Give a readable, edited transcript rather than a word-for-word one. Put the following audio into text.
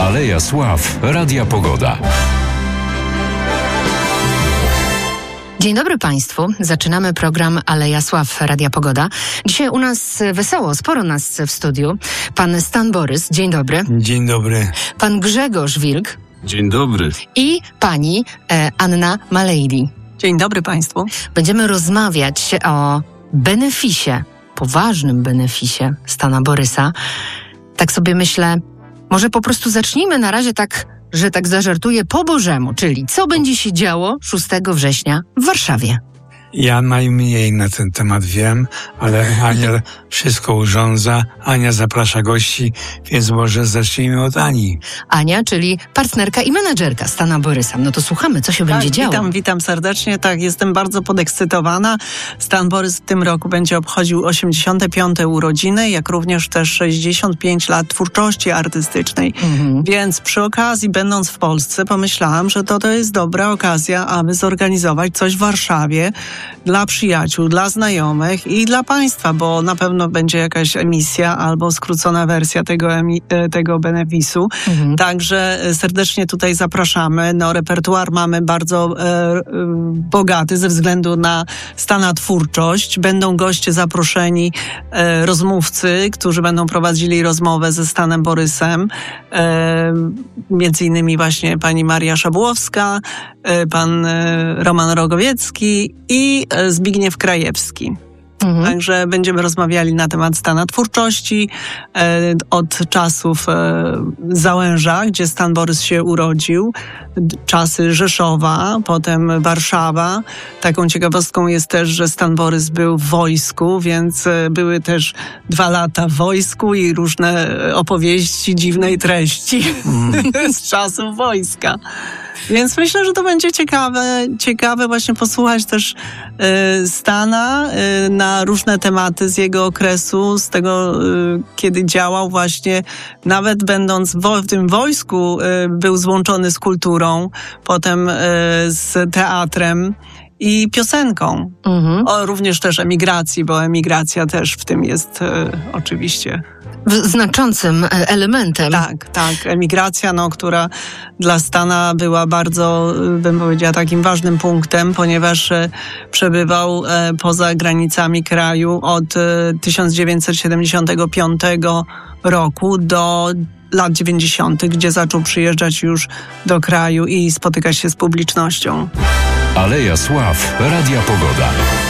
Aleja Sław Radia Pogoda. Dzień dobry Państwu. Zaczynamy program Aleja Sław Radia Pogoda. Dzisiaj u nas wesoło, sporo nas w studiu. Pan Stan Borys, dzień dobry. Dzień dobry. Pan Grzegorz Wilk. Dzień dobry. I pani Anna Malejli. Dzień dobry Państwu. Będziemy rozmawiać o beneficie, poważnym beneficie Stana Borysa. Tak sobie myślę, może po prostu zacznijmy na razie tak, że tak zażartuję po Bożemu, czyli co będzie się działo 6 września w Warszawie. Ja najmniej na ten temat wiem, ale Ania wszystko urządza, Ania zaprasza gości, więc może zacznijmy od Ani. Ania, czyli partnerka i menadżerka Stana Borysa. No to słuchamy, co się będzie działo. Witam serdecznie. Tak, jestem bardzo podekscytowana. Stan Borys w tym roku będzie obchodził 85. urodziny, jak również też 65 lat twórczości artystycznej. Więc przy okazji, będąc w Polsce, pomyślałam, że to jest dobra okazja, aby zorganizować coś w Warszawie dla przyjaciół, dla znajomych i dla państwa, bo na pewno będzie jakaś emisja albo skrócona wersja tego benefisu. Także serdecznie tutaj zapraszamy. No, repertuar mamy bardzo bogaty ze względu na Stana twórczość. Będą goście zaproszeni, rozmówcy, którzy będą prowadzili rozmowę ze Stanem Borysem. Między innymi właśnie pani Maria Szabłowska, pan Roman Rogowiecki i Zbigniew Krajewski. Także będziemy rozmawiali na temat Stana twórczości od czasów Załęża, gdzie Stan Borys się urodził, czasy Rzeszowa, potem Warszawa. Taką ciekawostką jest też, że Stan Borys był w wojsku, więc były też 2 lata w wojsku i różne opowieści dziwnej treści z czasów wojska. Więc myślę, że to będzie ciekawe właśnie posłuchać też Stana na różne tematy z jego okresu, z tego, kiedy działał właśnie, nawet będąc w tym wojsku, był złączony z kulturą, potem z teatrem i piosenką. Również też emigracji, bo emigracja też w tym jest oczywiście znaczącym elementem. Tak. Emigracja, która dla Stana była bardzo, bym powiedziała, takim ważnym punktem, ponieważ przebywał poza granicami kraju od 1975 roku do lat 90., gdzie zaczął przyjeżdżać już do kraju i spotykać się z publicznością. Aleja Sław Radia Pogoda.